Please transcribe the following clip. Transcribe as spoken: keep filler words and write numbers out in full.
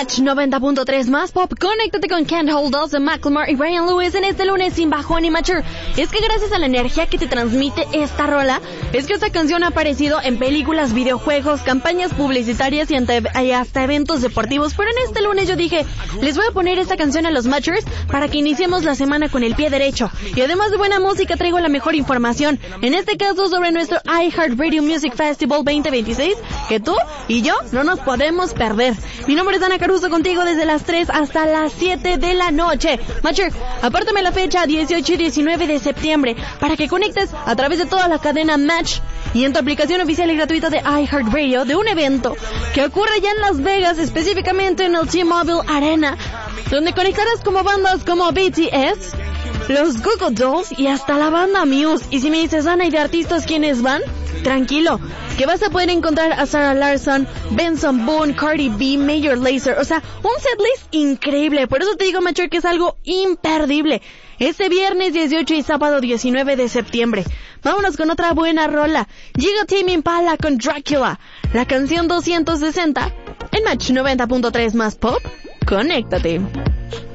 Match noventa punto tres más pop. Conéctate con Can't Hold Us de Macklemore y Brian Lewis en este lunes sin bajón y mature. Es que gracias a la energía que te transmite esta rola, es que esta canción ha aparecido en películas, videojuegos, campañas publicitarias y, ante, y hasta eventos deportivos. Pero en este lunes yo dije, les voy a poner esta canción a los matchers para que iniciemos la semana con el pie derecho. Y además de buena música traigo la mejor información, en este caso sobre nuestro iHeartRadio Music Festival veinte veintiséis, que tú y yo no nos podemos perder. Mi nombre es Ana Caruso, contigo desde las tres hasta las siete de la noche. Matcher, apártame la fecha dieciocho y diecinueve de septiembre para que conectes a través de toda la cadena Match y en tu aplicación oficial y gratuita de iHeartRadio de un evento que ocurre ya en Las Vegas, específicamente en el T-Mobile Arena, donde conectarás como bandas como B T S, los Google Dolls y hasta la banda Muse. Y si me dices, Ana, ¿y de artistas quiénes van? Tranquilo, que vas a poder encontrar a Sarah Larson, Benson Boone, Cardi B, Major Lazer, o sea, un setlist increíble. Por eso te digo, macho, que es algo imperdible. Este viernes dieciocho y sábado diecinueve de septiembre. Vámonos con otra buena rola. Llega Tame Impala con Dracula, la canción doscientos sesenta, en Match noventa punto tres más pop. Conéctate.